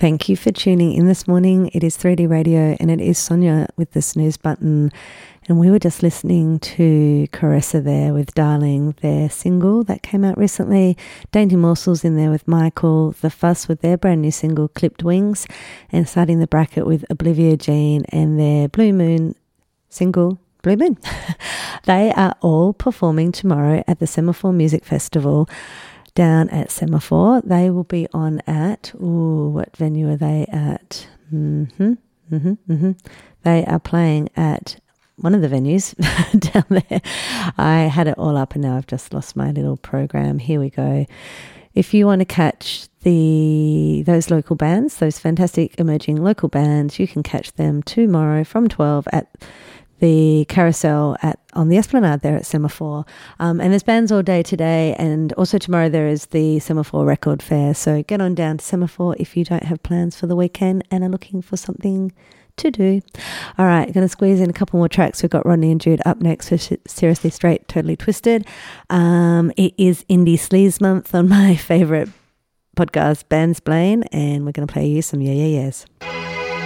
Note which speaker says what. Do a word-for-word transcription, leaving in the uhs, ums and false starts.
Speaker 1: Thank you for tuning in this morning. It is three D Radio and it is Sonia with the snooze button. And we were just listening to Caressa there with Darling, their single that came out recently. Dainty Morsels in there with Michael. The Fuss with their brand new single, Clipped Wings. And starting the bracket with Oblivia Jean and their Blue Moon single, Blue Moon. They are all performing tomorrow at the Semaphore Music Festival down at Semaphore. They will be on at, ooh, what venue are they at? Mm-hmm, mm-hmm, mm-hmm. They are playing at one of the venues down there. I had it all up and now I've just lost my little program. Here we go. If you want to catch the those local bands, those fantastic emerging local bands, you can catch them tomorrow from twelve at the Carousel at on the Esplanade there at Semaphore. Um, and there's bands all day today, and also tomorrow there is the Semaphore Record Fair. So get on down to Semaphore if you don't have plans for the weekend and are looking for something to do. All right, going to squeeze in a couple more tracks. We've got Rodney and Jude up next for Seriously Straight, Totally Twisted. Um, it is Indie Sleaze month on my favourite podcast, Bandsplain, and we're going to play you some Yeah Yeah Yeahs.